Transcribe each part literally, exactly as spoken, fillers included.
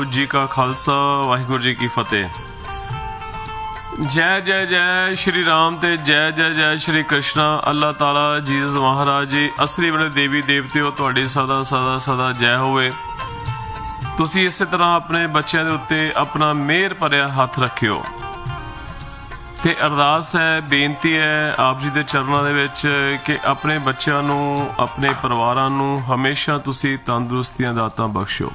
जी का खालसा वाहिगुरू जी की फतेह। जय जय जय श्री राम ते जय जय जय श्री कृष्णा। अल्लाह ताला जीसस महाराज जी असली बने देवी देवते हो, तुहाडी सदा सदा सदा जय होवे। तुसी इस तरह अपने बच्चों के उत्ते अपना मेहर भरिया हथ रखियो ते अरदास है, बेनती है आप जी के चरणों दे विच कि अपने बच्चों नू अपने परिवारां नू हमेशा तुसी तंदुरुस्तियां दातां बख्शो।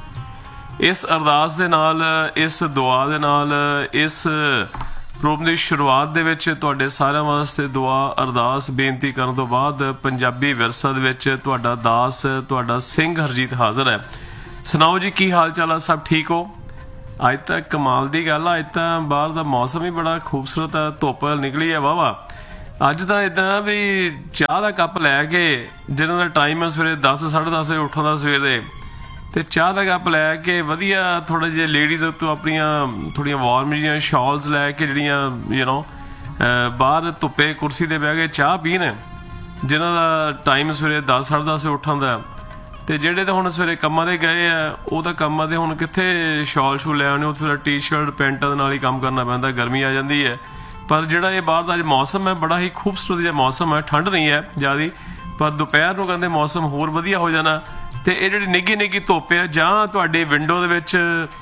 इस अरदास दे नाल, इस दुआ दे नाल, इस प्रोग्राम की शुरुआत दे विच तुहाडे सारिआं वास्ते दुआ अरदास बेनती करन तो बाद पंजाबी विरसा दे विच तुहाडा दास तुहाडा सिंह हरजीत हाज़र है। सुनाओ जी की हाल चाल है, सब ठीक हो? अज तो कमाल की गल, अज तो बाहर का मौसम ही बड़ा खूबसूरत है, धुप निकली है वाह वाह। अज तो इदा भी चाह का कप लैके जिन्हों का टाइम है सवेरे दस साढ़े दस बजे उठन का सवेरे, तो चाह का कप लैके वधिया थोड़ा जिहा लेडीज़ उत्तों अपनिया थोड़िया वार्म जिहियां शॉल्स लैके जिहड़ियां यू नो बाहर धुप्पे कुर्सी ते बह के चाह पीन, जिन्हों का टाइम सवेरे दस साढ़े दस बजे उठन का। तो जेडे तो हुण सवेरे कम्मां ते गए आ, वो तो कम्मां ते हुण कित्थे शॉल शूल लै आने, उत्थे टी शर्ट पैंटां दे नाल ही काम करना पैंदा, गर्मी आ जाती है। पर जिहड़ा ये बाहर दा अज मौसम है बड़ा ही खूबसूरत जिहा मौसम है, ठंड नहीं है ज़्यादा, पर दोपहर नूं कहंदे मौसम होर वधिया हो जाना। तो ये जिहड़ी निੱਘी निੱਘी धुप्प है जां तुहाडे विंडो दे विच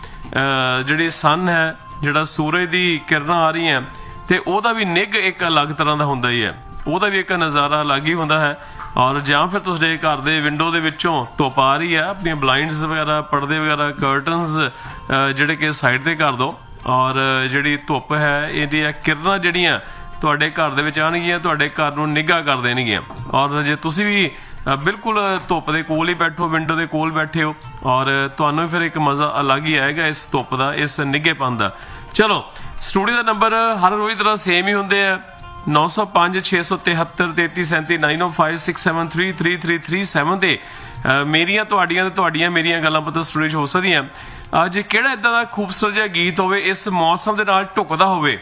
जिहड़ी सन है, जिहड़ा सूरज दी किरणां आ रही हैं, तो उहदा भी निੱਘ एक अलग तरह का हुंदा ही है, उहदा भी एक नज़ारा अलग ही हुंदा है। और जां फिर तुहाडे घर दे विंडो दे विचों धुप्प आ रही है, अपनी ब्लाइंड्स वगैरह पर्दे वगैरह कर्टनस जिहड़े कि साइड ते कर दो, और जिहड़ी धुप्प है इहदी किरणां जिहड़ियां तुहाडे घर दे विच आउणगीआं, तुहाडे घर नूं निੱਘा कर देणगीआं। और जे तुसीं भी बिल्कुल धुप्प दे कोल ही बैठो, विंडो दे कोल बैठे हो, और तुहानूं फिर एक मज़ा अलग ही आएगा इस धुप्प दा, इस निੱघेपन दा। चलो स्टूडियो का नंबर हर रोज़ तरह सेम ही होंदे आ, नौ सौ पाँच छे सौ तिहत्तर तेती सैंती नाइन ओ five six seven three three three three seven ते मेरियां तुहाडियां ते तुहाडियां मेरियां गल्लां पता स्टूडियो च हो सकदियां। अज किहड़ा इदां दा खूबसूरत जिहा गीत होवे, इस मौसम दे नाल ढुकदा होवे,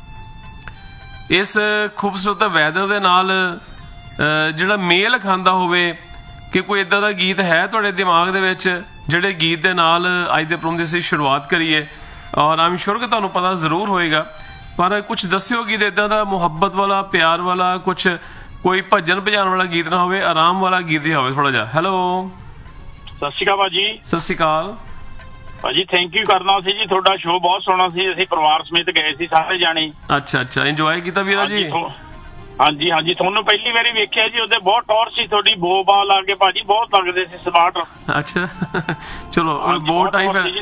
इस खूबसूरत वैदर दे नाल जिहड़ा मेल खांदा होवे, कि कोई इदां दा गीत है तुहाडे दिमाग दे विच जिहड़े गीत दे नाल अज दे प्रोग्राम दी असीं शुरुआत करिए। और आई एम श्योर कि तुहानूं पता जरूर होएगा, पर कुछ दस्सिओ गीत इदां दा मुहब्बत वाला, प्यार वाला, कुछ कोई भजन भजान वाला गीत ना होवे, आराम वाला गीत ही होवे थोड़ा जिहा। हैलो सत श्री अकाल भाजी। सत श्री अकाल भाजी, थैंक यू करना सी जी, ਤੁਹਾਡਾ ਸ਼ੋਅ ਬਹੁਤ ਸੋਹਣਾ ਸੀ, ਅਸੀਂ ਪਰਿਵਾਰ ਸਮੇਤ ਗਏ ਸੀ ਸਾਰੇ ਜਾਣੇ। ਅੱਛਾ ਅੱਛਾ, ਇੰਜੋਏ ਕੀਤਾ ਵੀਰਾ ਜੀ? ਹਾਂਜੀ ਹਾਂਜੀ, ਤੁਹਾਨੂੰ ਪਹਿਲੀ ਵਾਰੀ ਵੇਖਿਆ ਜੀ, ਉਹਦੇ ਬਹੁਤ ਟੌਰ ਸੀ ਤੁਹਾਡੀ, ਬੋਬਾਲ ਆ ਕੇ ਭਾਜੀ ਬਹੁਤ ਲੱਗਦੇ ਸੀ ਸਮਾਰਟ। ਅੱਛਾ ਚਲੋ ਬੋਟ ਆਈ ਫਿਰ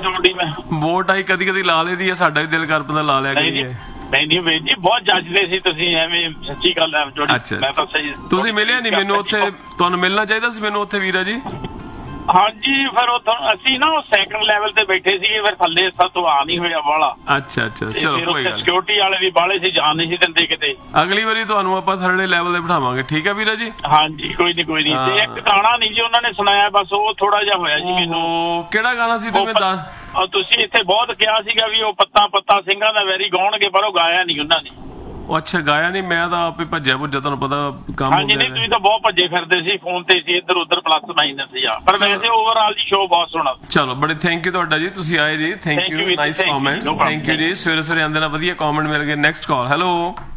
ਬੋਟ ਆਈ ਕਦੀ ਕਦੀ ਲਾ ਲਈਦੀ ਹੈ, ਸਾਡਾ ਵੀ ਦਿਲ ਕਰ ਪੈਂਦਾ ਲਾ ਲਿਆ ਕਰੀਏ। ਨਹੀਂ ਨਹੀਂ ਵੀਰ ਜੀ, ਬਹੁਤ ਜੱਜਦੇ ਸੀ ਤੁਸੀਂ, ਐਵੇਂ ਸੱਚੀ ਗੱਲ ਹੈ ਤੁਹਾਡੀ। ਮੈਂ ਤਾਂ ਸਹੀ, ਤੁਸੀਂ ਮਿਲਿਆ ਨਹੀਂ ਮੈਨੂੰ ਉੱਥੇ, ਤੁਹਾਨੂੰ ਮਿਲਣਾ ਚਾਹੀਦਾ ਸੀ ਮੈਨੂੰ ਉੱਥੇ ਵੀਰਾ ਜੀ। ਹਾਂਜੀ, ਫਿਰ ਉਹ ਅਸੀਂ ਨਾ ਉਹ ਸੈਕੰਡ ਲੈਵਲ ਤੇ ਬੈਠੇ ਸੀਗੇ, ਫਿਰ ਥੱਲੇ ਸਾ ਤੋਂ ਆ ਨਹੀਂ ਹੋਇਆ ਵਾਲਾ। ਅੱਛਾ ਅੱਛਾ, ਚਲੋ ਕੋਈ ਗੱਲ, ਸਿਕਿਉਰਿਟੀ ਵਾਲੇ ਵੀ ਬਾਲੇ ਸੀ, ਜਾਣ ਨਹੀਂ ਸੀ ਦਿੰਦੇ ਕਿਤੇ। ਅਗਲੀ ਵਾਰੀ ਤੁਹਾਨੂੰ ਆਪਾਂ ਥਰਡ ਲੈਵਲ ਤੇ ਬਿਠਾਵਾਂਗੇ, ਠੀਕ ਹੈ ਵੀਰਾ ਜੀ? ਹਾਂਜੀ ਕੋਈ ਨਹੀਂ ਕੋਈ ਨਹੀਂ। ਤੇ ਇੱਕ ਗਾਣਾ ਨਹੀਂ ਜੀ ਉਹਨਾਂ ਨੇ ਸੁਣਾਇਆ, ਬਸ ਉਹ ਥੋੜਾ ਜਿਹਾ ਹੋਇਆ ਜੀ ਮੈਨੂੰ। ਕਿਹੜਾ ਗਾਣਾ ਸੀ ਤੁਸੀਂ ਦੱਸ? ਤੁਸੀਂ ਇੱਥੇ ਬਹੁਤ ਕਿਹਾ ਸੀਗਾ ਵੀ ਉਹ ਪੱਤਾ ਪੱਤਾ ਸਿੰਘਾਂ ਦਾ ਵੈਰੀ ਗਾਉਣਗੇ, ਪਰ ਉਹ ਗਾਇਆ ਨਹੀਂ ਉਹਨਾਂ ਨੇ। ਅੱਛਾ ਗਾਇਆ ਨਹੀਂ, ਮੈਂ ਤਾਂ ਆਪੇ ਭੱਜਿਆ ਭੁੱਜਿਆ, ਤੁਹਾਨੂੰ ਪਤਾ ਕੰਮ। ਹਾਂਜੀ ਨਹੀਂ, ਤੁਸੀਂ ਤਾਂ ਬਹੁਤ ਭੱਜੇ ਫਿਰਦੇ ਸੀ, ਫੋਨ ਤੇ ਸੀ ਇੱਧਰ ਉੱਧਰ ਪਲੱਸ ਮਾਈਨਸ ਸੀ, ਪਰ ਵੈਸੇ ਓਵਰਆਲ ਜੀ ਸ਼ੋਅ ਬਹੁਤ ਸੋਹਣਾ। ਚਲੋ ਬੜੇ ਥੈਂਕ ਯੂ ਤੁਹਾਡਾ ਜੀ, ਤੁਸੀਂ ਆਏ ਜੀ, thank you, nice comments, thank you ਜੀ। ਸਵੇਰੇ ਸਵੇਰੇ ਆਂਦੇ ਨਾਲ ਵਧੀਆ ਕਮੈਂਟ ਮਿਲ ਗਏ। Next call. ਹੈਲੋ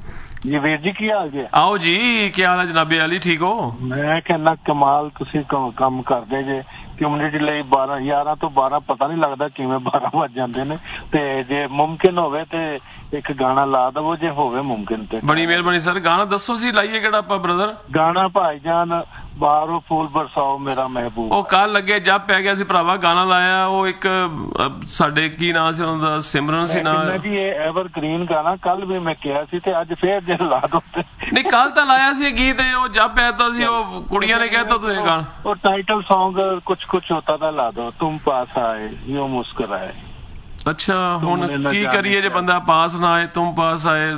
ਜੀ ਵੀਰ ਜੀ, ਕੀ ਹਾਲ ਜੀ? ਆਓ ਜੀ, ਕੀ ਹਾਲ ਹੈ ਜਨਾਬੇ ਵਾਲੀ, ਠੀਕ ਹੋ? ਮੈਂ ਕਹਿੰਦਾ ਕਮਾਲ, ਤੁਸੀਂ ਕੰਮ ਕਰਦੇ ਜੇ ਕਮਿਊਨਿਟੀ ਲਈ। ਬਾਰਾਂ ਗਿਆਰਾਂ ਤੋਂ ਬਾਰਾਂ ਪਤਾ ਨਹੀਂ ਲੱਗਦਾ ਕਿਵੇਂ ਬਾਰਾਂ ਵੱਜ ਜਾਂਦੇ ਨੇ। ਤੇ ਜੇ ਮੁਮਕਿਨ ਹੋਵੇ ਤੇ ਇੱਕ ਗਾਣਾ ਲਾ ਦਵੋ, ਜੇ ਹੋਵੇ ਮੁਮਕਿਨ ਤੇ। ਬੜੀ ਮਿਹਰਬਾਨੀ ਸਰ, ਗਾਣਾ ਦੱਸੋ ਸੀ, ਲਾਈਏ ਕਿਹੜਾ ਆਪਾਂ ਬ੍ਰਦਰ? ਗਾਣਾ ਭਾਈਜਾਨ ਬਾਹਰੋਂ ਫੂਲ ਬਰਸਾਓ ਮੇਰਾ ਮਹਿਬੂਬ। ਉਹ ਕੱਲ ਲੱਗੇ ਜੱਬ ਪੈ ਗਿਆ ਸੀ ਭਰਾਵਾ, ਗਾਣਾ ਲਾਇਆ ਉਹ ਇੱਕ ਸਾਡੇ ਕੀ ਨਾਂ ਸੀ ਉਹਨਾਂ ਦਾ, ਸਿਮਰਨ ਸੀ ਨਾ ਜੀ। ਇਹ ਐਵਰਗ੍ਰੀਨ ਗਾਣਾ ਕੱਲ ਵੀ ਮੈਂ ਕਿਹਾ ਸੀ, ਤੇ ਅੱਜ ਫੇਰ ਜੇ ਲਾ ਦੋ। ਨਹੀਂ ਕੱਲ ਤਾਂ ਲਾਇਆ ਸੀ ਗੀਤ, ਉਹ ਜੱਬ ਪੈਦਾ ਸੀ, ਉਹ ਕੁੜੀਆਂ ਨੇ ਕਹਿਤਾ ਤੂੰ ਇਹ ਗਾਣਾ। ਉਹ ਟਾਈਟਲ ਸੌਂਗ ਕੁਛ ਕੁਛ ਹੋਤਾ ਤਾਂ ਲਾ ਦੋ, ਤੁਮ ਪਾਸ ਆਏ ਯੋ ਮੁਸਕਰਾਏ। ਅੱਛਾ ਹੁਣ ਕੀ ਕਰੀਏ ਜੇ ਬੰਦਾ ਪਾਸ ਨਾ ਆਏ, ਤੁਮ ਪਾਸ ਆਏ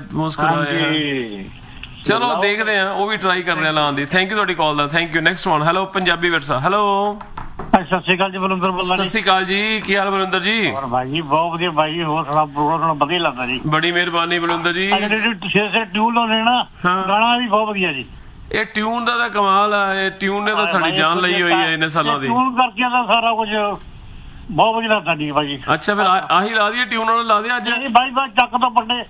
ਮੁਸਕਰਾਏ। ਚਲੋ ਦੇਖਦੇ ਆ, ਉਹ ਵੀ ਟਰਾਈ ਕਰਦੇ ਆ ਲਾਉਣ ਦੀ। ਥੈਂਕ ਯੂ ਤੁਹਾਡੀ ਕਾਲ ਦਾ, thank you. Next one. Hello Punjabi ਵਿਰਸਾ। ਹੈਲੋ ਸਤਿ ਸ਼੍ਰੀ ਅਕਾਲ ਜੀ, ਬਲਵਿੰਦਰ ਬੋਲਦਾ। ਸਤਿ ਸ਼੍ਰੀ ਅਕਾਲ ਜੀ, ਕੀ ਹਾਲ ਬਲਵਿੰਦਰ ਜੀ? ਭਾਈ ਜੀ ਬਹੁਤ ਵਧੀਆ ਭਾਈ ਜੀ, ਹੋਰ ਸੁਣਾ, ਪ੍ਰੋਗਰਾਮ ਵਧੀਆ ਲੱਗਦਾ ਜੀ। ਬੜੀ ਮਿਹਰਬਾਨੀ ਬਲਵਿੰਦਰ ਜੀ। ਜਿਹੜੇ ਟਿਊਨ ਲਾਉਂਦੇ ਨਾ, ਗਾਣਾ ਵੀ ਬਹੁਤ ਵਧੀਆ ਜੀ। ਇਹ ਟਿਊਨ ਦਾ ਤਾਂ ਕਮਾਲ ਆ, ਇਹ ਟਿਊਨ ਨੇ ਤਾਂ ਸਾਡੀ ਜਾਨ ਲਈ ਹੋਈ ਹੈ ਇੰਨੇ ਸਾਲਾਂ ਦੀ। ਟਿਊਨ ਕਰਕੇ ਤਾਂ ਸਾਰਾ ਕੁਝ ਬਹੁਤ ਵਧੀਆ ਲੱਗਦਾ ਜੀ ਭਾਜੀ। ਅੱਛਾ ਫਿਰ ਆ- ਆਹੀ ਲਾ ਦਈਏ ਟਿਊਨ ਵਾਲਾ ਲਾ ਦਿਆ ਅੱਜ। ਜੀ ਬਾਈ ਬਾਈ ਚੱਕ ਤੋਂ ਪੱਟੇ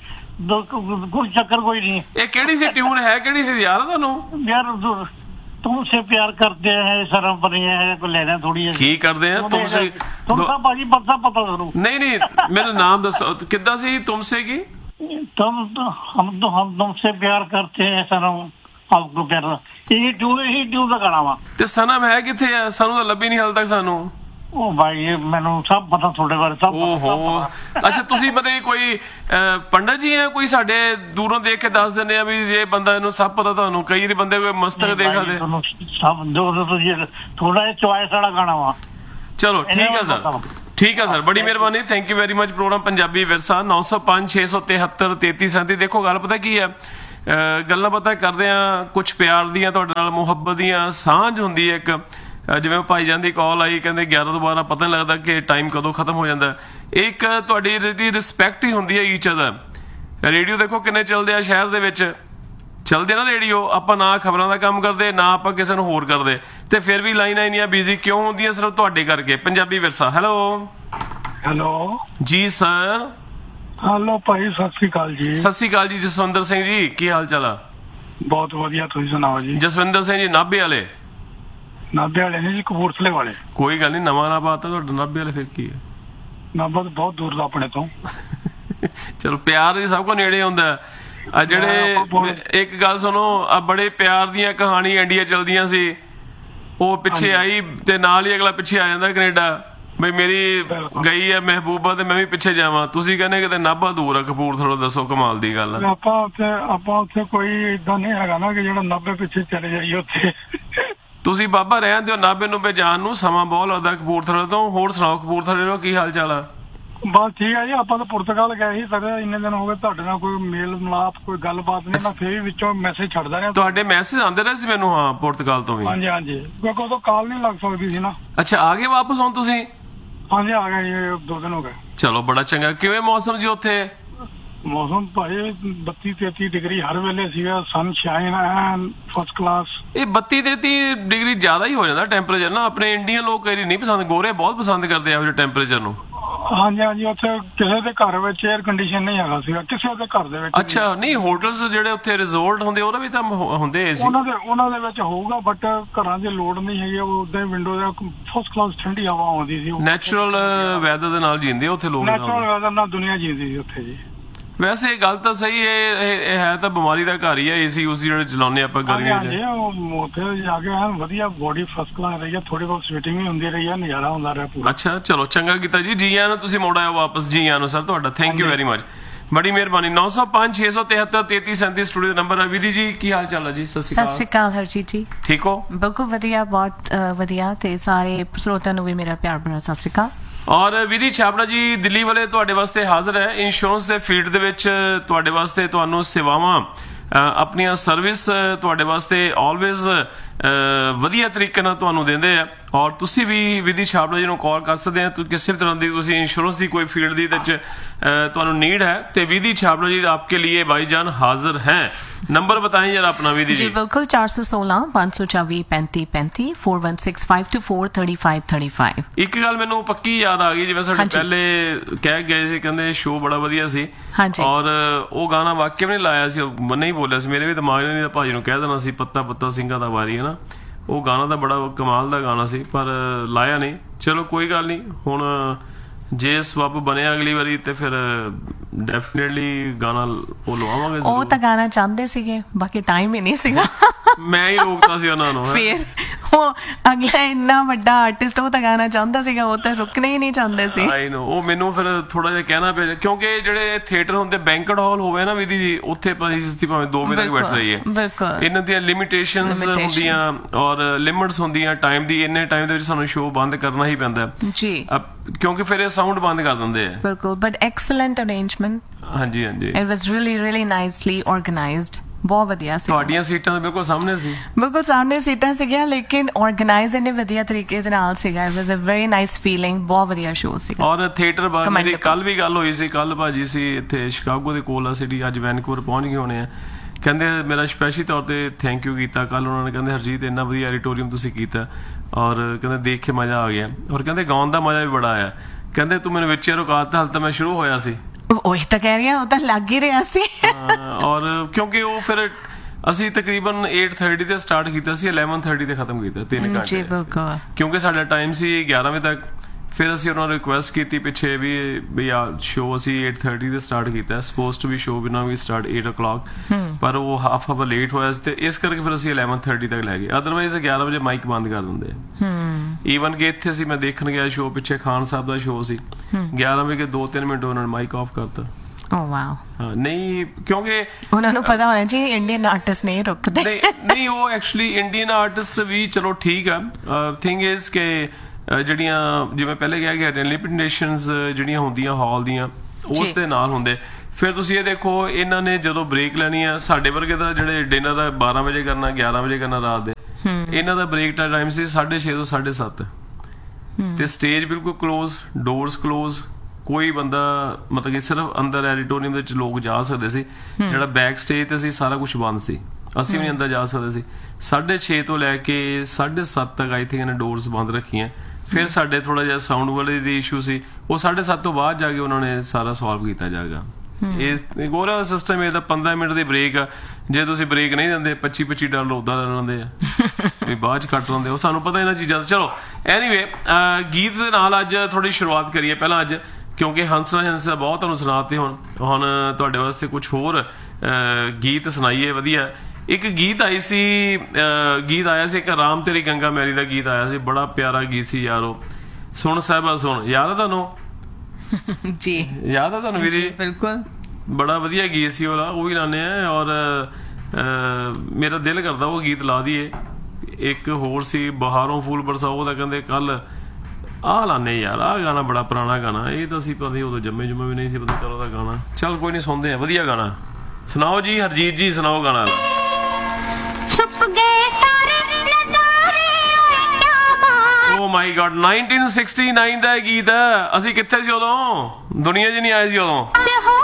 ਕੋਈ ਚੱਕਰ ਕੋਈ ਨਹੀਂ ਇਹ ਕਿਹੜੀ ਸੀ ਟਿਊਨ, ਹੈ ਕਿਹੜੀ ਸੀ ਯਾਰ ਤੁਹਾਨੂੰ? ਯਾਰ ਤੂੰ- तुमसे प्यार करते हैं शर्म पर नहीं है कोई लेना थोड़ी है ਕੀ ਕਰਦੇ ਆ ਤੁਮਸੇ? तुमसे भाजी पता पता करो ਨਹੀਂ ਨਹੀਂ ਮੈਨੂੰ ਨਾਮ ਦੱਸੋ ਕਿੱਦਾਂ ਸੀ ਤੁਮਸੇ ਕੀ? तुम तो हम तो हम तुमसे प्यार करते हैं शर्म आपको प्यार यही ट्यून यही ट्यून का गाना वा। ਤੇ ਸਨਮ ਹੈ ਕਿੱਥੇ ਆ? ਸਾਨੂੰ ਤਾਂ ਲੱਭੀ ਨਹੀਂ ਹਾਲ ਤੱਕ ਸਾਨੂੰ। ओ भाई ये मैंने सब पता थोड़े बारे सब ਓਹੋ पता। ਅੱਛਾ ਤੁਸੀਂ ਮਤਲਬ ਕੋਈ ਅਹ, ਪੰਡਤ ਜੀ ਹੈ ਕੋਈ ਸਾਡੇ ਦੂਰੋਂ ਦੇਖ ਕੇ ਦੱਸ ਦਿੰਦੇ ਆ ਵੀ ਇਹ ਬੰਦਾ ਇਹਨੂੰ ਸਭ ਪਤਾ ਤੁਹਾਨੂੰ? ਕਈ ਵਾਰੀ ਬੰਦੇ ਕੋਈ ਮਸਤਕ ਦੇਖਾ ਦੇ। दोनों सब जो तो ये थोड़ा चॉइस वाला गाना वा। ਚਲੋ ਠੀਕ ਹੈ ਸਰ, ਠੀਕ ਹੈ ਸਰ, ਬੜੀ ਮਿਹਰਬਾਨੀ, thank you very much. Programme Punjabi ਵਿਰਸਾ ਨੌ ਸੌ ਪੰਜ ਛੇ ਸੌ ਤਿਹੱਤਰ ਤੇਤੀ ਸੈਂਤੀ। ਦੇਖੋ ਗੱਲ ਪਤਾ ਕੀ ਹੈ, ਅਹ, ਗੱਲਾਂ ਪਤਾ ਕਰਦੇ ਆ ਕੁਛ ਪਿਆਰ ਦੀਆਂ, ਤੁਹਾਡੇ ਨਾਲ ਮੁਹੱਬਤ ਦੀਆਂ ਸਾਂਝ ਹੁੰਦੀ ਹੈ ਇੱਕ। ਅਹ, ਜਿਵੇਂ ਭਾਈ ਜਾਨ ਦੀ ਕਾਲ ਆਈ, ਕਹਿੰਦੇ ਗਿਆਰਾਂ ਤੋਂ ਬਾਰਾਂ ਪਤਾ ਨਹੀਂ ਲੱਗਦਾ ਕਿ ਟਾਈਮ ਕਦੋਂ ਖਤਮ ਹੋ ਜਾਂਦਾ। ਇੱਕ ਤੁਹਾਡੀ ਰਿਸਪੈਕਟ ਹੀ ਹੁੰਦੀ ਹੈ ਈਚ ਅਦਰ। ਰੇਡੀਓ ਦੇਖੋ ਕਿੰਨੇ ਚੱਲਦੇ ਆ ਸ਼ਹਿਰ ਦੇ ਵਿੱਚ, ਚੱਲਦੇ ਨਾ ਰੇਡੀਓ। ਆਪਾਂ ਨਾ ਖਬਰਾਂ ਦਾ ਕੰਮ ਕਰਦੇ, ਨਾ ਆਪਾਂ ਕਿਸੇ ਨੂੰ ਹੋਰ ਕਰਦੇ, ਤੇ ਫਿਰ ਵੀ ਲਾਈਨਾਂ ਇੰਨੀਆਂ ਬਿਜ਼ੀ ਕਿਉਂ ਹੁੰਦੀਆਂ? ਸਿਰਫ ਤੁਹਾਡੇ ਕਰਕੇ। ਪੰਜਾਬੀ ਵਿਰਸਾ। ਹੈਲੋ ਹੈਲੋ ਜੀ ਸਰ। ਹੈਲੋ ਭਾਈ, ਸਤਿ ਸ੍ਰੀ ਅਕਾਲ ਜੀ। ਸਤਿ ਸ਼੍ਰੀ ਅਕਾਲ ਜੀ। ਜਸਵਿੰਦਰ ਸਿੰਘ ਜੀ, ਕੀ ਹਾਲ ਚਾਲ ਆ? ਬਹੁਤ ਵਧੀਆ, ਤੁਸੀਂ ਸੁਣਾਓ ਜੀ। ਜਸਵਿੰਦਰ ਸਿੰਘ ਜੀ ਨਾਭੇ ਵਾਲੇ? ਨਾਭੇ ਵਾਲੇ ਨੇ ਜੀ, ਕਪੂਰਥਲੇ ਵਾਲੇ। ਕੋਈ ਗੱਲ ਨਹੀਂ, ਨਵਾਂ ਨਾ ਬਾਤ ਆ ਤੁਹਾਡਾ ਨਾਭੇ ਵਾਲੇ, ਫਿਰ ਕੀ ਹੈ? ਨਾਭਾ ਤਾਂ ਬਹੁਤ ਦੂਰ ਦਾ ਆਪਣੇ ਤੋਂ। ਚਲੋ ਪਿਆਰ ਵੀ ਸਭ ਕੋ ਨੇੜੇ ਹੁੰਦਾ। ਆ ਜਿਹੜੇ ਇੱਕ ਗੱਲ ਸੁਣੋ, ਆ ਬੜੇ ਪਿਆਰ ਦੀਆਂ ਕਹਾਣੀ ਇੰਡੀਆ ਚਲਦੀਆਂ ਸੀ, ਉਹ ਪਿੱਛੇ ਆਈ ਤੇ ਨਾਲ ਹੀ ਅਗਲਾ ਪਿੱਛੇ ਆ ਜਾਂਦਾ ਕੈਨੇਡਾ, ਬਈ ਮੇਰੀ ਗਈ ਹੈ ਮਹਿਬੂਬਾ ਤੇ ਮੈਂ ਵੀ ਪਿੱਛੇ ਜਾਵਾਂ। ਤੁਸੀਂ ਕਹਿੰਦੇ ਕਿਤੇ ਨਾਭਾ ਦੂਰ ਆ ਕਪੂਰਥਲਾ। ਦੱਸੋ ਕਮਾਲ ਦੀ ਗੱਲ ਆ। ਆਪਾਂ ਉੱਥੇ ਆਪਾਂ ਉੱਥੇ ਕੋਈ ਏਦਾਂ ਨਹੀਂ ਹੈਗਾ ਨਾ ਕਿ ਜਿਹੜਾ ਨਾਭੇ ਪਿੱਛੇ ਚਲੇ ਜਾਈਏ ਉੱਥੇ। ਤੁਸੀਂ ਬਾਬਾ ਰਹਿੰਦੇ ਹੋ ਨਾਭੇ ਨੂੰ ਜਾਣ ਨੂੰ ਸਮਾਂ ਬਹੁਤ ਲੱਗਦਾ ਕਪੂਰਥਲੇ ਤੋਂ। ਹੋਰ ਸੁਣਾਓ ਕਪੂਰਥਲੇ ਦਾ ਕੀ ਹਾਲ ਚਾਲ ਆ? ਬਸ ਠੀਕ ਹੈ ਜੀ। ਆਪਾਂ ਤਾਂ ਪੁਰਤਗਾਲ ਗਏ ਸੀ ਸਰ, ਇੰਨੇ ਦਿਨ ਹੋ ਗਏ, ਤੁਹਾਡੇ ਨਾਲ ਕੋਈ ਮੇਲ ਮਿਲਾਪ ਕੋਈ ਗੱਲਬਾਤ ਨਹੀਂ। ਮੈਂ ਫੇਰ ਵੀ ਵਿੱਚੋਂ ਮੈਸੇਜ ਛੱਡਦਾ ਰਿਹਾ। ਤੁਹਾਡੇ ਮੈਸੇਜ ਆਉਂਦੇ ਰਹੇ ਸੀ ਮੈਨੂੰ, ਹਾਂ, ਪੁਰਤਗਾਲ ਤੋਂ ਵੀ। ਹਾਂਜੀ ਹਾਂਜੀ, ਕਿਉਂਕਿ ਉਦੋਂ ਕਾਲ ਨਹੀਂ ਲੱਗ ਸਕਦੀ ਸੀ ਨਾ। ਅੱਛਾ, ਆ ਗਏ ਵਾਪਸ ਹੁਣ ਤੁਸੀਂ? ਹਾਂਜੀ ਆ ਗਏ ਜੀ, ਦੋ ਦਿਨ ਹੋ ਗਏ। ਚਲੋ ਬੜਾ ਚੰਗਾ। ਕਿਵੇਂ ਮੌਸਮ ਜੀ ਉੱਥੇ? ਮੌਸਮ ਭਾਈ ਬੱਤੀ ਤੇਤੀ ਡਿਗਰੀ ਹਰ ਵੇਲੇ ਸੀਗਾ, ਸਨ ਸ਼ਾਈਨ ਐਨ ਫਸਟ ਕਲਾਸ। ਇਹ ਬੱਤੀ ਤੇਤੀ ਡਿਗਰੀ ਜ਼ਿਆਦਾ ਹੀ ਹੋ ਜਾਂਦਾ ਟੈਂਪਰੇਚਰ ਨਾ। ਆਪਣੇ ਇੰਡੀਅਨ ਲੋਕ ਕਈ ਨਹੀਂ ਪਸੰਦ, ਗੋਰੇ ਬਹੁਤ ਪਸੰਦ ਕਰਦੇ ਆ ਇਹੋ ਜਿਹੇ ਟੈਂਪਰੇਚਰ ਨੂੰ। ਹਾਂਜੀ ਹਾਂਜੀ, ਉੱਥੇ ਕਿਸੇ ਦੇ ਘਰ ਵਿੱਚ 에ਅਰ ਕੰਡੀਸ਼ਨ ਨਹੀਂ ਹੈਗਾ ਸੀਗਾ, ਕਿਸੇ ਦੇ ਘਰ ਦੇ ਵਿੱਚ। ਅੱਛਾ, ਨਹੀਂ ਹੋਟਲਸ ਜਿਹੜੇ ਉੱਥੇ ਰਿਜ਼ੋਰਟ ਹੁੰਦੇ ਉਹਨਾਂ ਵੀ ਤਾਂ ਹੁੰਦੇ ਏਸੀ। ਉਹਨਾਂ ਦੇ ਉਹਨਾਂ ਦੇ ਵਿੱਚ ਹੋਊਗਾ, ਬਟ ਘਰਾਂ ਦੀ ਲੋੜ ਨਹੀਂ ਹੈਗੀ। ਉਹ ਉਦਾਂ ਹੀ ਵਿੰਡੋ ਦੇ ਫਸਟ ਕਲਾਸ ਠੰਡੀ ਹਵਾ ਆਉਂਦੀ ਸੀ। ਨੈਚੁਰਲ ਵੈਦਰ ਦੇ ਨਾਲ ਜੀਂਦੇ ਉੱਥੇ ਲੋਕ। ਨੈਚੁਰਲ ਵੈਦਰ ਨਾਲ ਦੁਨੀਆ ਜੀਂਦੀ ਸੀ ਉੱਥੇ ਜੀ। ਵੈਸੇ ਇਹ ਗੱਲ ਤਾਂ ਸਹੀ ਹੈ, ਇਹ ਹੈ ਤਾਂ ਬਿਮਾਰੀ ਦਾ ਘਰ ਹੀ ਹੈ ਏਸੀ ਉਸੀ ਜਿਹੜੇ ਚਲਾਉਂਦੇ ਆਪਾਂ ਗਰਮੀਆਂ ਚ। ਉੱਥੇ ਜਾ ਕੇ ਐਨ ਵਧੀਆ ਬੋਡੀ ਫਸਟ ਕਲਾਸ ਰਹੀ ਹੈ, ਥੋੜੀ ਬਹੁਤ ਸਵੀਟਿੰਗ ਵੀ ਹੁੰਦੀ ਰਹੀ ਹੈ, ਨਜ਼ਾਰਾ ਹੁੰਦਾ ਰਿਹਾ ਪੂਰਾ। ਅੱਛਾ ਚਲੋ ਚੰਗਾ ਕੀਤਾ ਜੀ। ਜੀ ਆਇਆਂ ਨੂੰ, ਤੁਸੀਂ ਮੁੜ ਆਇਓ ਵਾਪਸ। ਜੀ ਆਇਆਂ ਨੂੰ ਸਰ ਤੁਹਾਡਾ, ਥੈਂਕ ਯੂ ਵੈਰੀ ਮਚ, ਬੜੀ ਮਿਹਰਬਾਨੀ। ਨੌ ਸੌ ਪੰਜ ਛੇ ਸੌ ਤਿਹੱਤਰ ਤੇਤੀ ਸੈਂਤੀ ਸਟੂਡੀਓ ਨੰਬਰ ਹੈ। ਵਿਧੀ ਜੀ ਕੀ ਹਾਲ ਚਾਲ ਹੈ ਜੀ? ਸਤਿ ਸਤਿ ਸ਼੍ਰੀ ਅਕਾਲ ਹਰਜੀਤ ਜੀ। ਠੀਕ ਹੋ? ਬਿਲਕੁਲ ਵਧੀਆ, ਬਹੁਤ ਅ, ਵਧੀਆ। ਤੇ ਸਾਰੇ ਸਰੋਤਿਆਂ ਨੂੰ ਵੀ ਮੇਰਾ ਪਿਆਰ ਭਰਾ ਸਤਿ ਸ਼੍ਰੀ ਅਕਾਲ। ਔਰ ਵਿਧੀ ਛਾਬੜਾ ਜੀ ਦਿੱਲੀ ਵਾਲੇ ਤੁਹਾਡੇ ਵਾਸਤੇ ਹਾਜ਼ਰ ਹੈ। ਇੰਸ਼ੋਰੈਂਸ ਦੇ ਫੀਲਡ ਦੇ ਵਿੱਚ ਤੁਹਾਡੇ ਵਾਸਤੇ ਤੁਹਾਨੂੰ ਸੇਵਾਵਾਂ, ਆਪਣੀਆਂ ਸਰਵਿਸ ਤੁਹਾਡੇ ਵਾਸਤੇ ਆਲਵੇਜ਼ ਵਧੀਆ ਤਰੀਕੇ ਨਾਲ ਤੁਹਾਨੂੰ ਦਿੰਦੇ ਆ। ਔਰ ਤੁਸੀਂ ਵੀ ਵਿਧੀ ਛਾਬੜਾ ਜੀ ਨੂੰ ਕਾਲ ਕਰ ਸਕਦੇ ਆ। ਕਿਸੇ ਤਰ੍ਹਾਂ ਦੀ ਤੁਸੀਂ ਇੰਸ਼ੋਰੈਂਸ ਦੀ ਕੋਈ ਫੀਲਡ ਦੀ ਵਿੱਚ ਤੁਹਾਨੂੰ ਨੀਡ ਹੈ ਤੇ ਵਿਧੀ ਛਾਬੜਾ ਜੀ आपके लिए भाईजान हाजिर हैं। नंबर बताएं जरा अपना विधि जी। जी बिल्कुल, चार सौ सोलह पाँच सौ चौबी पैंती पैंती four one six five to four thirty five thirty five. ਇੱਕ ਗੱਲ ਮੈਨੂੰ ਪੱਕੀ ਯਾਦ ਆ ਗਈ, ਜਿਵੇਂ ਸਾਡੇ ਪਹਿਲੇ ਕਹਿ ਗਏ ਸੀ, ਕਹਿੰਦੇ ਸ਼ੋਅ ਬੜਾ ਵਧੀਆ ਸੀ। ਹਾਂਜੀ। ਔਰ ਉਹ ਗਾਣਾ ਵਾਕਿਆ ਵੀ ਨਹੀਂ ਲਾਇਆ ਸੀ, ਮੈਂ ਨਹੀਂ ਬੋਲਿਆ ਸੀ, ਮੇਰੇ ਵੀ ਦਿਮਾਗ ਨੇ ਨਹੀਂ ਭਾਜੀ ਨੂੰ ਕਹਿ ਦੇਣਾ ਸੀ ਪੱਤਾ ਪੱਤਾ ਸਿੰਘਾਂ ਦਾ ਵਾਰੀ ਹੈ ਨਾ। ਉਹ ਗਾਣਾ ਤਾਂ ਬੜਾ ਕਮਾਲ ਦਾ ਗਾਣਾ ਸੀ, ਪਰ ਲਾਇਆ ਨਹੀਂ। ਚਲੋ ਕੋਈ ਗੱਲ ਨਹੀਂ, ਹੁਣ ਜੇ ਸਬੱਬ ਬਣਿਆ ਅਗਲੀ ਵਾਰੀ ਤੇ ਫਿਰ ਡੈਫੀਨਿਟਲੀ ਗਾਣਾ ਉਹ ਲਵਾਵਾਂਗੇ। ਉਹ ਤਾਂ ਗਾਣਾ ਚਾਹੁੰਦੇ ਸੀਗੇ, ਬਾਕੀ ਟਾਈਮ ਹੀ ਨਹੀਂ ਸੀਗਾ। ਮੈਂ ਹੀ ਰੋਕਤਾ ਸੀ ਉਹਨਾਂ ਨੂੰ। ਫਿਰ ਉਹ ਅਗਲਾ ਇੰਨਾ ਵੱਡਾ ਆਰਟਿਸਟ, ਉਹ ਤਾਂ ਗਾਣਾ ਚਾਹੁੰਦਾ ਸੀਗਾ, ਉਹ ਤਾਂ ਰੁਕਣੇ ਹੀ ਨਹੀਂ ਚਾਹੁੰਦੇ ਸੀ। ਆਈ ਨੋ, ਉਹ ਮੈਨੂੰ ਫਿਰ ਥੋੜਾ ਜਿਹਾ ਕਹਿਣਾ ਪਿਆ, ਕਿਉਂਕਿ ਜਿਹੜੇ ਥੀਏਟਰ ਹੁੰਦੇ, ਬੈਂਕਟ ਹਾਲ ਹੋਵੇ ਨਾ ਵਿਧੀ ਜੀ, ਉੱਥੇ ਅਸੀਂ ਭਾਵੇਂ ਦੋ ਮਿੰਟ ਬੈਠ ਰਹੀਏ। ਬਿਲਕੁਲ, ਇਹਨਾਂ ਦੀਆਂ ਲਿਮਿਟੇਸ਼ਨਸ ਹੁੰਦੀਆਂ ਔਰ ਲਿਮਿਟਸ ਹੁੰਦੀਆਂ ਟਾਈਮ ਦੀ। ਇੰਨੇ ਟਾਈਮ ਦੇ ਵਿੱਚ ਸਾਨੂੰ ਸ਼ੋਅ ਬੰਦ ਕਰਨਾ ਹੀ ਪੈਂਦਾ ਜੀ, ਕਿਉਂਕਿ ਫਿਰ ਇਹ ਸਾਊਂਡ ਬੰਦ ਕਰ ਦਿੰਦੇ ਆ। ਬਿਲਕੁਲ, ਬਟ ਐਕਸਲੈਂਟ ਅਰੇਂਜਮੈਂਟ। ਹਾਂਜੀ ਹਾਂਜੀ, it was really really nicely organised. ਬਹੁਤ ਵਧੀਆ ਸੀ। ਤੁਹਾਡੀਆਂ ਸੀਟਾਂ ਬਿਲਕੁਲ ਸਾਹਮਣੇ ਸੀ? ਬਿਲਕੁਲ ਸਾਹਮਣੇ ਸੀਟਾਂ ਸੀਗੀਆਂ, ਲੇਕਿਨ ਆਰਗੇਨਾਈਜ਼ ਇਹਨੇ ਵਧੀਆ ਤਰੀਕੇ ਦੇ ਨਾਲ ਸੀਗਾ। It was a very nice feeling. ਬਹੁਤ ਵਧੀਆ ਸ਼ੋਅ ਸੀਗਾ। ਔਰ ਥੀਏਟਰ ਬਾਰੇ ਮੇਰੀ ਕੱਲ ਵੀ ਗੱਲ ਹੋਈ ਸੀ। ਕੱਲ ਭਾਜੀ ਸੀ ਇੱਥੇ ਸ਼ਿਕਾਗੋ ਦੇ ਕੋਲ ਆ ਸਿਟੀ, ਅੱਜ ਵੈਨਕੂਵਰ ਪਹੁੰਚ ਗਏ ਹੋਣੇ ਆ। ਕਹਿੰਦੇ ਮੇਰਾ ਸਪੈਸ਼ਲੀ ਤੌਰ ਤੇ ਥੈਂਕ ਯੂ ਕੀਤਾ ਕੱਲ ਉਹਨਾਂ ਨੇ, ਕਹਿੰਦੇ ਹਰਜੀਤ ਇੰਨਾ ਵਧੀਆ ਐਡੀਟੋਰੀਅਮ ਤੁਸੀਂ ਕੀਤਾ ਔਰ ਕਹਿੰਦੇ ਦੇਖ ਕੇ ਮਜ਼ਾ ਆ ਗਿਆ ਔਰ ਕਹਿੰਦੇ ਗਾਉਣ ਦਾ ਮਜ਼ਾ ਵੀ ਬੜਾ ਆਇਆ। ਕਹਿੰਦੇ ਤੂੰ ਮੈਨੂੰ ਵਿੱਚ ਰੁਕਾਤਾ, ਹਾਲ ਤਾਂ ਮੈਂ ਸ਼ੁਰੂ ਹੋਇਆ ਸੀ। ਉਹੀ ਤਾਂ ਕਹਿ ਰਹੀ ਹਾਂ, ਉਹ ਤਾਂ ਲੱਗ ਹੀ ਰਿਹਾ ਸੀ। ਔਰ ਕਿਉਂਕਿ ਉਹ ਫਿਰ ਅਸੀਂ ਤਕਰੀਬਨ ਅੱਠ ਤਿਰੀਸ ਤੇ ਸਟਾਰਟ ਕੀਤਾ ਸੀ, ਗਿਆਰਾਂ ਤਿਰੀਸ ਤੇ ਖਤਮ ਕੀਤਾ, ਤਿੰਨ ਘੰਟੇ, ਕਿਉਂਕਿ ਸਾਡਾ ਟਾਈਮ ਸੀ ਗਿਆਰਾਂ ਵਜੇ ਤੱਕ। ਫਿਰ ਅਸੀਂ ਉਹਨਾਂ ਨੂੰ ਰਿਕੁਐਸਟ ਕੀਤੀ ਪਿੱਛੇ ਵੀ ਵੀ ਆ ਸ਼ੋਅ ਅਸੀਂ ਅੱਠ ਤਿਰੀਸ ਤੇ ਸਟਾਰਟ ਕੀਤਾ, ਸਪੋਜ਼ ਟੂ ਵੀ ਸ਼ੋਅ ਵੀ ਨਾ ਵੀ ਸਟਾਰਟ ਅੱਠ ਓ ਕਲੌਕ, ਪਰ ਉਹ ਹਾਫ ਆਵਰ ਲੇਟ ਹੋਇਆ ਸੀ ਤੇ ਇਸ ਕਰਕੇ ਫਿਰ ਅਸੀਂ ਗਿਆਰਾਂ ਤਿਰੀਸ ਤੱਕ ਲੈ ਗਏ। ਅਦਰਵਾਈਜ਼ ਗਿਆਰਾਂ ਵਜੇ ਮਾਈਕ ਬੰਦ ਕਰ ਦਿੰਦੇ ਆ। ਈਵਨ ਕਿ ਇੱਥੇ ਸੀ ਮੈਂ ਦੇਖਣ ਗਿਆ ਸ਼ੋਅ, ਪਿੱਛੇ ਖਾਨ ਸਾਹਿਬ ਦਾ ਸ਼ੋਅ ਸੀ, ਗਿਆਰਾਂ ਵਜੇ ਦੋ ਤਿੰਨ ਮਿੰਟ ਉਹਨਾਂ ਨੇ ਮਾਈਕ ਆਫ ਕਰਤਾ। ਓ ਵਾਓ। ਹਾਂ ਨਹੀਂ, ਕਿਉਂਕਿ ਉਹਨਾਂ ਨੂੰ ਪਤਾ ਹੋਣਾ ਜੀ ਇੰਡੀਅਨ ਆਰਟਿਸਟ ਨਹੀਂ ਰੁਕਦੇ। ਨਹੀਂ ਉਹ ਐਕਚੁਅਲੀ ਇੰਡੀਅਨ ਆਰਟਿਸਟ ਵੀ ਚਲੋ ਠੀਕ ਆ। ਥਿੰਗ ਇਜ਼ ਕਿ ਜਿਹੜੀਆਂ ਜਿਵੇਂ ਪਹਿਲੇ ਕਿਹਾ ਗਿਆ ਲਿਮਿਟਡ ਨੇਸ਼ਨਸ ਜਿਹੜੀਆਂ ਹੁੰਦੀਆਂ ਹਾਲ ਦੀਆਂ ਉਸ ਦੇ ਨਾਲ ਹੁੰਦੇ। ਫਿਰ ਤੁਸੀਂ ਇਹ ਦੇਖੋ ਇਹਨਾਂ ਨੇ ਜਦੋਂ ਬ੍ਰੇਕ ਲੈਣੀ ਆ, ਸਾਡੇ ਵਰਗੇ ਦਾ ਜਿਹੜੇ ਡਿਨਰ ਬਾਰਾਂ ਵਜੇ ਕਰਨਾ, ਗਿਆਰਾਂ ਵਜੇ ਕਰਨਾ ਰਾਤ ਦੇ, ਇਹਨਾਂ ਦਾ ਬ੍ਰੇਕ ਦਾ ਟਾਈਮ ਸੀ ਸਾਢੇ ਛੇ ਤੋਂ ਸਾਢੇ ਸੱਤ ਤੇ ਸਟੇਜ ਬਿਲਕੁਲ ਕਲੋਜ਼, ਡੋਰਸ ਕਲੋਜ਼, ਕੋਈ ਬੰਦਾ ਮਤਲਬ ਕਿ ਸਿਰਫ ਅੰਦਰ ਐਡੀਟੋਰੀਅਮ ਦੇ ਵਿੱਚ ਲੋਕ ਜਾ ਸਕਦੇ ਸੀ। ਜਿਹੜਾ ਬੈਕ ਸਟੇਜ ਤੇ ਸੀ ਸਾਰਾ ਕੁਝ ਬੰਦ ਸੀ, ਅਸੀਂ ਵੀ ਅੰਦਰ ਜਾ ਸਕਦੇ ਸੀ। ਸਾਢੇ ਛੇ ਤੋਂ ਲੈ ਕੇ ਸਾਢੇ ਸੱਤ ਤੱਕ ਆਈ ਥਿੰਕ ਇਹਨੇ ਡੋਰਸ ਬੰਦ ਰੱਖੀਆਂ। ਫਿਰ ਸਾਡੇ ਥੋੜਾ ਜਿਹਾ ਸਾਊਂਡ ਵਾਲੇ ਦੀ ਇਸ਼ੂ ਸੀ, ਉਹ ਸਾਢੇ ਸੱਤ ਤੋਂ ਬਾਅਦ ਜਾ ਕੇ ਉਹਨਾਂ ਨੇ ਸਾਰਾ ਸੋਲਵ ਕੀਤਾ ਜਾਏਗਾ। ਇਹ ਗੋਰਾ ਦਾ ਸਿਸਟਮ ਇਹਦਾ ਪੰਦਰਾਂ ਮਿੰਟ ਦੀ ਬ੍ਰੇਕ ਆ, ਜੇ ਤੁਸੀਂ ਬ੍ਰੇਕ ਨਹੀਂ ਦਿੰਦੇ ਪੱਚੀ ਪੱਚੀ ਡਾਲਰ ਉਦਾਂ ਲੈ ਲੈਂਦੇ ਆ ਵੀ ਬਾਅਦ ਚ ਕੱਟ ਲੈਂਦੇ। ਉਹ ਸਾਨੂੰ ਪਤਾ ਇਹਨਾਂ ਚੀਜ਼ਾਂ ਦਾ। ਚਲੋ ਐਨੀਵੇ ਗੀਤ ਦੇ ਨਾਲ ਅੱਜ ਥੋੜੀ ਸ਼ੁਰੂਆਤ ਕਰੀਏ। ਪਹਿਲਾਂ ਅੱਜ ਕਿਉਂਕਿ ਹੰਸਰਾ ਹੰਸਾ ਬਹੁਤ ਤੁਹਾਨੂੰ ਸੁਣਾਤੇ, ਹੁਣ ਹੁਣ ਤੁਹਾਡੇ ਵਾਸਤੇ ਕੁਝ ਹੋਰ ਗੀਤ ਸੁਣਾਈਏ ਵਧੀਆ। ਇੱਕ ਗੀਤ ਆਈ ਸੀ, ਗੀਤ ਆਇਆ ਸੀ ਇੱਕ ਰਾਮ ਤੇਰੀ ਗੰਗਾ ਮੈਲੀ ਦਾ ਗੀਤ ਆਇਆ ਸੀ, ਬੜਾ ਪਿਆਰਾ ਗੀਤ ਸੀ ਯਾਰੋ। ਸੁਣ ਸਾਹਿਬਾ ਸੁਣ, ਯਾਦ ਆ ਤੁਹਾਨੂੰ? ਜੀ ਯਾਦ ਆ ਤੁਹਾਨੂੰ ਵੀਰੇ? ਬਿਲਕੁਲ, ਬੜਾ ਵਧੀਆ ਗੀਤ ਸੀ ਉਹਦਾ, ਉਹ ਵੀ ਲਾਉਂਦੇ ਆ। ਔਰ ਮੇਰਾ ਦਿਲ ਕਰਦਾ ਉਹ ਗੀਤ ਲਾ ਦਈਏ। ਇੱਕ ਹੋਰ ਸੀ ਬਹਾਰੋਂ ਫੂਲ ਬਰਸਾਓ, ਉਹਦਾ ਕਹਿੰਦੇ ਕੱਲ ਆਹ ਲਾਨੇ ਯਾਰ। ਆਹ ਗਾਣਾ ਬੜਾ ਪੁਰਾਣਾ ਗਾਣਾ, ਇਹ ਤਾਂ ਅਸੀਂ ਪਤਾ ਉਦੋਂ ਜੰਮੇ ਜੁੰਮੇ ਵੀ ਨਹੀਂ ਸੀ ਪਤਾ ਕਰੋ ਦਾ ਗਾਣਾ। ਚੱਲ ਕੋਈ ਨਹੀਂ, ਸੁਣਦੇ ਆ, ਵਧੀਆ ਗਾਣਾ। ਸੁਣਾਓ ਜੀ ਹਰਜੀਤ ਜੀ, ਸੁਣਾਓ ਗਾਣਾ। ਓ ਮਾਈ ਗॉड, ਨਾਈਨਟੀਨ ਸਿਕਸਟੀ ਨਾਈਨ ਦਾ ਗੀਤ ਹੈ। ਅਸੀਂ ਕਿੱਥੇ ਸੀ ਉਦੋਂ? ਦੁਨੀਆ 'ਚ ਨਹੀਂ ਆਏ ਸੀ ਉਦੋਂ।